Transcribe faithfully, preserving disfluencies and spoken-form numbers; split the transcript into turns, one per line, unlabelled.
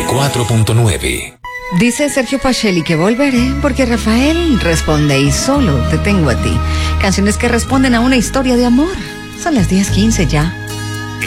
cuatro punto nueve.
Dice Sergio Pacelli que volveré porque Rafael responde y solo te tengo a ti. Canciones que responden a una historia de amor. Son las diez quince ya.